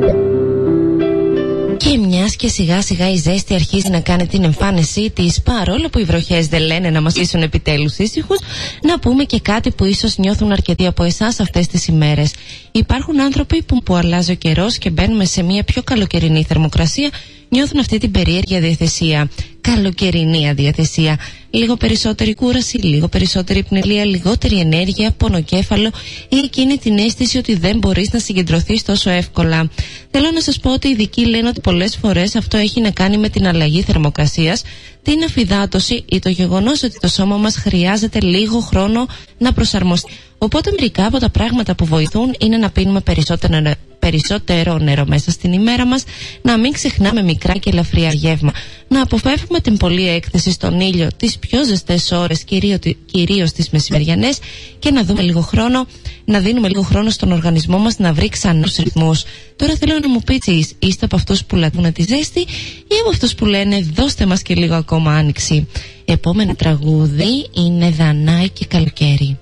Και μιας και σιγά σιγά η ζέστη αρχίζει να κάνει την εμφάνισή της, παρόλο που οι βροχές δεν λένε να μας ίσουν επιτέλους ήσυχους, να πούμε και κάτι που ίσως νιώθουν αρκετοί από εσάς αυτές τις ημέρες. Υπάρχουν άνθρωποι που αλλάζει ο καιρός και μπαίνουμε σε μια πιο καλοκαιρινή θερμοκρασία, νιώθουν αυτή την περίεργη αδιαθεσία. Καλοκαιρινή αδιαθεσία. Λίγο περισσότερη κούραση, λίγο περισσότερη πνηλία, λιγότερη ενέργεια, πονοκέφαλο ή εκείνη την αίσθηση ότι δεν μπορείς να συγκεντρωθείς τόσο εύκολα. Θέλω να σας πω ότι οι ειδικοί λένε ότι πολλές φορές αυτό έχει να κάνει με την αλλαγή θερμοκρασίας, την αφυδάτωση ή το γεγονός ότι το σώμα μας χρειάζεται λίγο χρόνο να προσαρμοστεί. Οπότε μερικά από τα πράγματα που βοηθούν είναι να πίνουμε περισσότερο νερό μέσα στην ημέρα μας, να μην ξεχνάμε μικρά και ελαφριά γεύμα, να αποφεύγουμε την πολλή έκθεση στον ήλιο τις πιο ζεστές ώρες, κυρίως τις μεσημεριανές, και να δίνουμε λίγο χρόνο στον οργανισμό μας να βρει ξανούς ρυθμούς. Τώρα θέλω να μου πείτε, είστε από αυτούς που λατρούν τη ζέστη ή από αυτούς που λένε δώστε μας και λίγο ακόμα άνοιξη? Επόμενο τραγούδι είναι Δανάη και καλοκαίρι.